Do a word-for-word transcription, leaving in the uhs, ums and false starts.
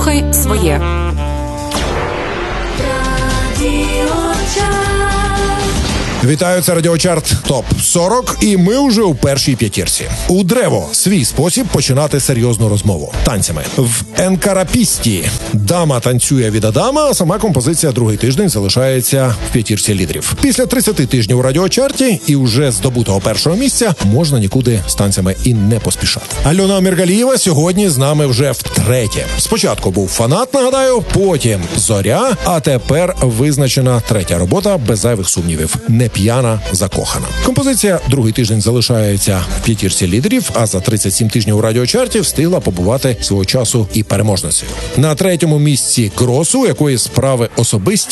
Слухай своє. Вітаю, це Радіочарт топ сорок, і ми вже у першій п'ятірці. У Древо свій спосіб починати серйозну розмову танцями. В Енкарапісті дама танцює від Адама, а сама композиція другий тиждень залишається в п'ятірці лідерів. Після тридцяти тижнів у Радіочарті і вже здобутого першого місця можна нікуди з танцями і не поспішати. Альона Міргалієва сьогодні з нами вже втретє. Спочатку був Фанат, нагадаю, потім Зоря, а тепер визначена третя робота без зайвих сумнівів. Не п'яна, закохана. Композиція другий тиждень залишається в п'ятірці лідерів, а за тридцять сім тижнів у Радіочарті встигла побувати свого часу і переможницею. На третьому місці Гросу, якої справи особисті